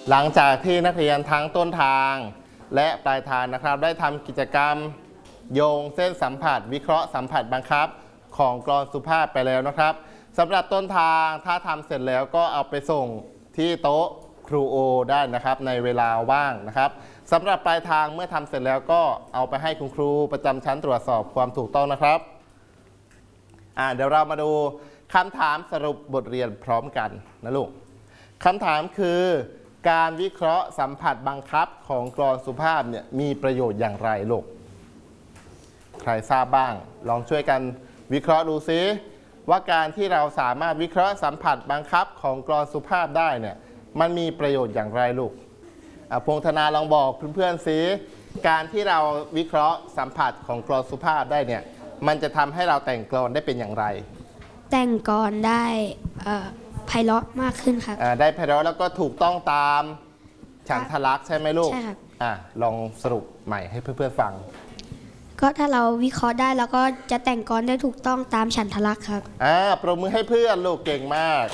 หลังจากที่นักเรียนทั้งต้นทางและปลายทางนะครับได้ทำกิจกรรมโยงเส้นสัมผัสวิเคราะห์สัมผัสบังคับของกลอนสุภาพไปแล้วนะครับสำหรับต้นทางถ้าทำเสร็จแล้วก็เอาไปส่งที่โต๊ะครูโอได้นะครับในเวลาว่างนะครับสำหรับปลายทางเมื่อทำเสร็จแล้วก็เอาไปให้คุณครูประจำชั้นตรวจสอบความถูกต้องนะครับเดี๋ยวเรามาดูคำถามสรุปบทเรียนพร้อมกันนะลูกคำถามคือการวิเคราะห์สัมผัสบังคับของกลอนสุภาพเนี่ยมีประโยชน์อย่างไรลูกใครทราบบ้างลองช่วยกันวิเคราะห์ดูซิว่าการที่เราสามารถวิเคราะห์สัมผัสบังคับของกลอนสุภาพได้เนี่ยมันมีประโยชน์อย่างไรลูกพงธนาลองบอกเพื่อนๆซิการที่เราวิเคราะห์สัมผัสของกลอนสุภาพได้เนี่ยมันจะทำให้เราแต่งกลอนได้เป็นอย่างไรแต่งกลอนได้ไพเราะมากขึ้นครับได้ไพเราะแล้วก็ถูกต้องตามฉันทลักษณ์ใช่ไหมลูกใช่ครับลองสรุปใหม่ให้เพื่อนๆฟังก็ถ้าเราวิเคราะห์ได้แล้วก็จะแต่งกลอนได้ถูกต้องตามฉันทลักษณ์ครับปรบมือให้เพื่อนลูกเก่งมาก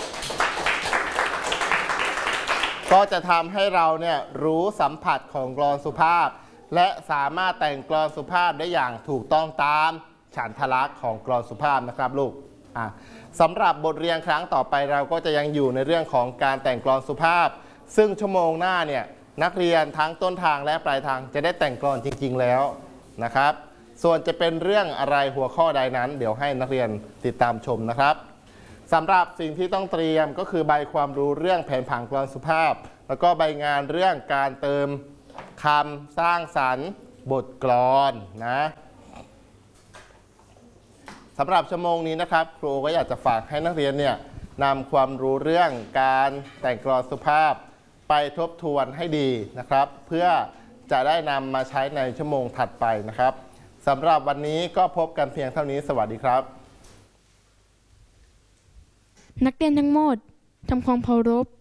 ก็จะทำให้เราเนี่ยรู้สัมผัสของกลอนสุภาพและสามารถแต่งกลอนสุภาพได้อย่างถูกต้องตามฉันทลักษณ์ของกลอนสุภาพนะครับลูกสำหรับบทเรียนครั้งต่อไปเราก็จะยังอยู่ในเรื่องของการแต่งกลอนสุภาพซึ่งชั่วโมงหน้าเนี่ยนักเรียนทั้งต้นทางและปลายทางจะได้แต่งกลอนจริงๆแล้วนะครับส่วนจะเป็นเรื่องอะไรหัวข้อใดนั้นเดี๋ยวให้นักเรียนติดตามชมนะครับสำหรับสิ่งที่ต้องเตรียมก็คือใบความรู้เรื่องแผนผังกลอนสุภาพแล้วก็ใบงานเรื่องการเติมคำสร้างสรรค์บทกลอนนะสำหรับชั่วโมงนี้นะครับครูก็อยากจะฝากให้นักเรียนเนี่ยนำความรู้เรื่องการแต่งกลอนสุภาพไปทบทวนให้ดีนะครับเพื่อจะได้นำมาใช้ในชั่วโมงถัดไปนะครับสำหรับวันนี้ก็พบกันเพียงเท่านี้สวัสดีครับนักเรียนทั้งหมดทำความเคารพ